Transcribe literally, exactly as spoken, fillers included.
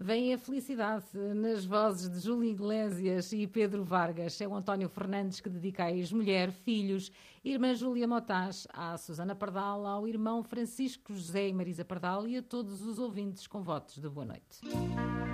Vem a felicidade nas vozes de Júlio Iglesias e Pedro Vargas. É o António Fernandes que dedica a ex-mulher, filhos, irmã Júlia Motás, à Susana Pardal, ao irmão Francisco José e Marisa Pardal e a todos os ouvintes com votos de boa noite.